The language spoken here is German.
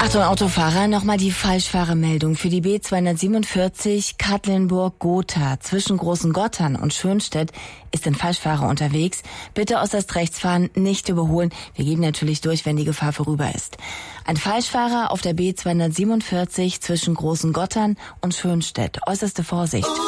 Achtung, Autofahrer, nochmal die Falschfahrermeldung für die B247 Katlenburg-Gotha zwischen Großengottern und Schönstedt ist ein Falschfahrer unterwegs. Bitte äußerst rechts fahren, nicht überholen. Wir geben natürlich durch, wenn die Gefahr vorüber ist. Ein Falschfahrer auf der B247 zwischen Großengottern und Schönstedt. Äußerste Vorsicht.